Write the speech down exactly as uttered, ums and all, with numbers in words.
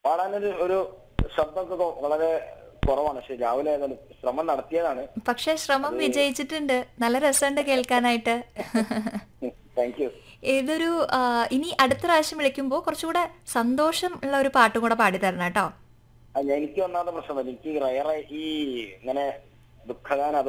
പാടാനൊരു ഒരു ശബ്ദമൊക്കെ വളരെ കുറവാണ്. പക്ഷെ രാവിലെ ആയാലും ശ്രമം നടത്തിയതാണ്. പക്ഷെ ശ്രമം വിജയിച്ചിട്ടുണ്ട്. നല്ല രസമുണ്ട് കേൾക്കാനായിട്ട്. Thank you. ഇതൊരു ആ, ഇനി അടുത്ത പ്രാവശ്യം വിളിക്കുമ്പോൾ കുറച്ചുകൂടെ സന്തോഷം ഉള്ള ഒരു പാട്ടും കൂടെ പാടിത്തരണം കേട്ടോ. എനിക്ക് ഒന്നാമത്തെ പ്രശ്നം എനിക്ക് റയറായി ഈ ഇങ്ങനെ ദുഃഖഗാനം